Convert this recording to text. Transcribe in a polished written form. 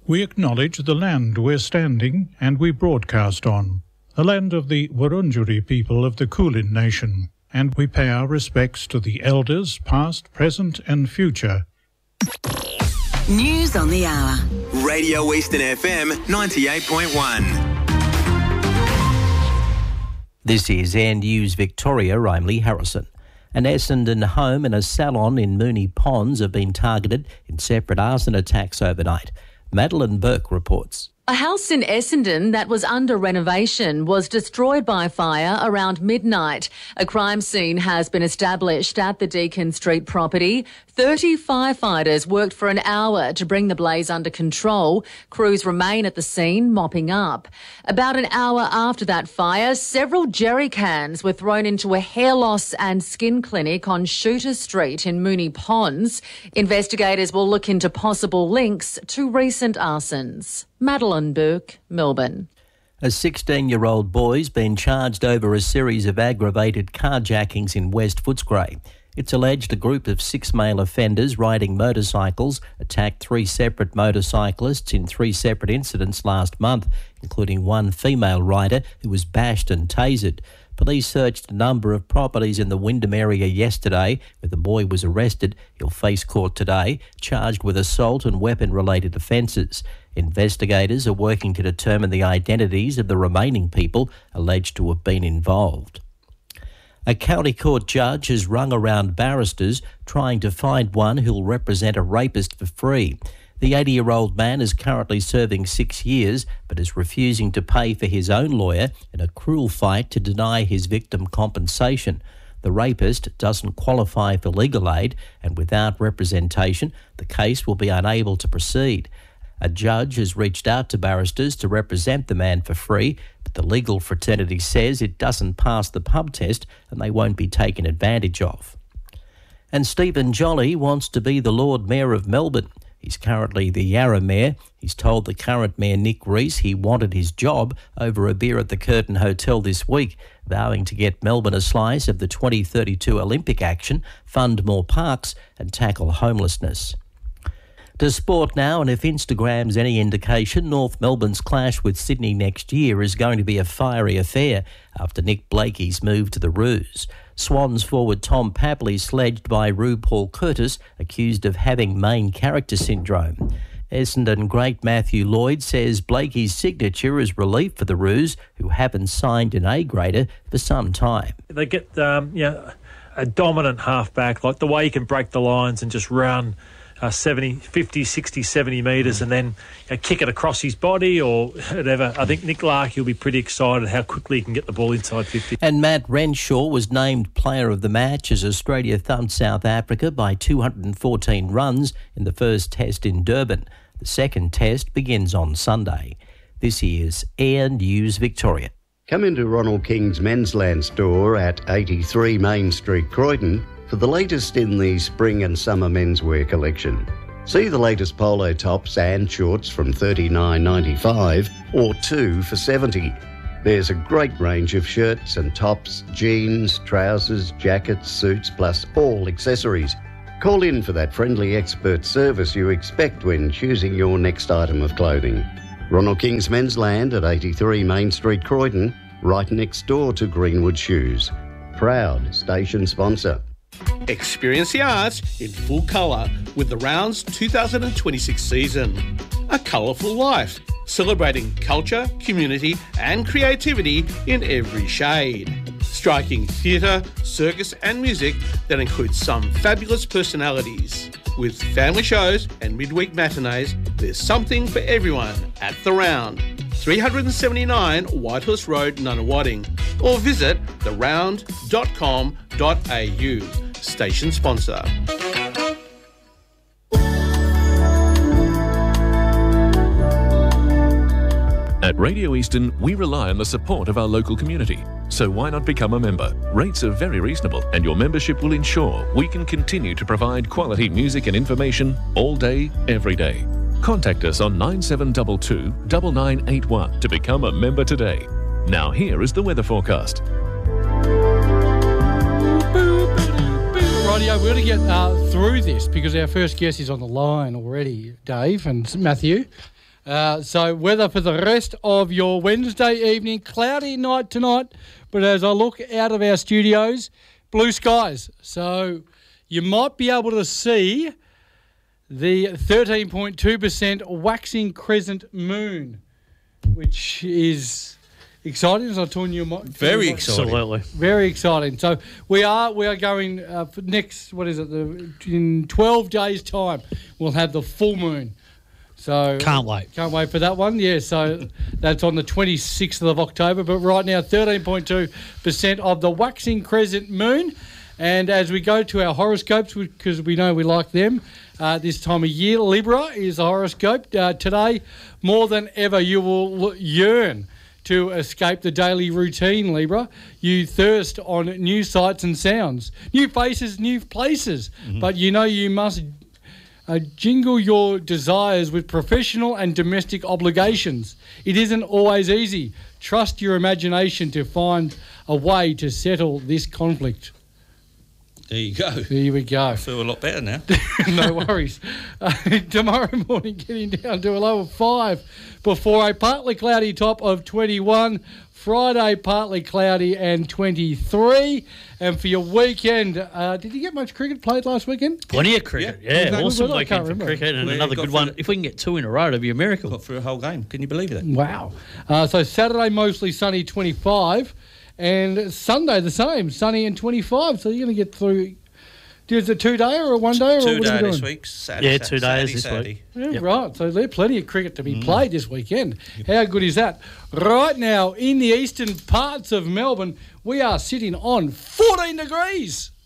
We acknowledge the land we're standing and we broadcast on, the land of the Wurundjeri people of the Kulin Nation, and we pay our respects to the elders past, present and future. News on the hour. Radio Eastern FM 98.1. This is Air News Victoria. I'm Lee Harrison. An Essendon home and a salon in Moonee Ponds have been targeted in separate arson attacks overnight. Madeline Burke reports. A house in Essendon that was under renovation was destroyed by fire around midnight. A crime scene has been established at the Deacon Street property. 30 firefighters worked for an hour to bring the blaze under control. Crews remain at the scene, mopping up. About an hour after that fire, several jerry cans were thrown into a hair loss and skin clinic on Shooter Street in Moonee Ponds. Investigators will look into possible links to recent arsons. Madeline Burke, Melbourne. A 16-year-old boy's been charged over a series of aggravated carjackings in West Footscray. It's alleged a group of 6 male offenders riding motorcycles attacked 3 separate motorcyclists in 3 separate incidents last month, including 1 female rider who was bashed and tasered. Police searched a number of properties in the Wyndham area yesterday, where the boy was arrested. He'll face court today, charged with assault and weapon-related offences. Investigators are working to determine the identities of the remaining people alleged to have been involved. A county court judge has rung around barristers trying to find one who'll represent a rapist for free. The 80-year-old man is currently serving 6 years but is refusing to pay for his own lawyer in a cruel fight to deny his victim compensation. The rapist doesn't qualify for legal aid, and without representation, the case will be unable to proceed. A judge has reached out to barristers to represent the man for free, but the legal fraternity says it doesn't pass the pub test and they won't be taken advantage of. And Stephen Jolly wants to be the Lord Mayor of Melbourne. He's currently the Yarra Mayor. He's told the current Mayor Nick Rees he wanted his job over a beer at the Curtin Hotel this week, vowing to get Melbourne a slice of the 2032 Olympic action, fund more parks and tackle homelessness. To sport now, and if Instagram's any indication, North Melbourne's clash with Sydney next year is going to be a fiery affair after Nick Blakey's move to the Roos. Swans forward Tom Papley sledged by Roo Paul Curtis, accused of having main character syndrome. Essendon great Matthew Lloyd says Blakey's signature is relief for the Roos, who haven't signed an A-grader for some time. They get a dominant halfback, like the way he can break the lines and just run 50, 60, 70 metres and then kick it across his body or whatever. I think Nick Larkey will be pretty excited how quickly he can get the ball inside 50. And Matt Renshaw was named player of the match as Australia thumped South Africa by 214 runs in the first test in Durban. The second test begins on Sunday. This is Air News Victoria. Come into Ronald King's Men's Land store at 83 Main Street, Croydon, for the latest in the spring and summer menswear collection. See the latest polo tops and shorts from $39.95 or 2 for $70. There's a great range of shirts and tops, jeans, trousers, jackets, suits, plus all accessories. Call in for that friendly expert service you expect when choosing your next item of clothing. Ronald King's Men's Land at 83 Main Street, Croydon, right next door to Greenwood Shoes. Proud station sponsor. Experience the arts in full colour with the Rounds 2026 season. A colourful life, celebrating culture, community and creativity in every shade. Striking theatre, circus and music that includes some fabulous personalities. With family shows and midweek matinees, there's something for everyone at The Round. 379 Whitehorse Road, Nunawading, or visit theround.com.au. Station sponsor. At Radio Eastern, we rely on the support of our local community. So why not become a member? Rates are very reasonable, and your membership will ensure we can continue to provide quality music and information all day, every day. Contact us on 9722 9981 to become a member today. Now here is the weather forecast. Rightio, we're going to get through this because our first guest is on the line already, Dave and Matthew. So weather for the rest of your Wednesday evening, cloudy night tonight, but as I look out of our studios, blue skies. So you might be able to see the 13.2% waxing crescent moon, which is exciting. As I told you, very exciting. Absolutely. Very exciting. So we are going for next, in 12 days' time, we'll have the full moon. So Can't wait for that one. Yeah, so that's on the 26th of October. But right now, 13.2% of the waxing crescent moon. And as we go to our horoscopes, because we know we like them, this time of year, Libra is the horoscope. Today, more than ever, you will yearn to escape the daily routine, Libra. You thirst on new sights and sounds, new faces, new places. Mm-hmm. But you know you must jingle your desires with professional and domestic obligations. It isn't always easy. Trust your imagination to find a way to settle this conflict. There you go. There we go. I feel a lot better now. No worries. Tomorrow morning getting down to a low of 5 before a partly cloudy top of 21. Friday, partly cloudy and 23. And for your weekend, did you get much cricket played last weekend? Plenty of cricket, yeah. Awesome weekend for cricket and another good one. If we can get 2 in a row, it'd be a miracle. Got through a whole game. Can you believe that? Wow. So Saturday, mostly sunny, 25. And Sunday, the same, sunny and 25. So you're going to get through. Is it a 2-day or a 1-day? Or 2-day this week. Saturday, 2 days this week. Yeah, right. So there's plenty of cricket to be played this weekend. How good is that? Right now, in the eastern parts of Melbourne, we are sitting on 14 degrees.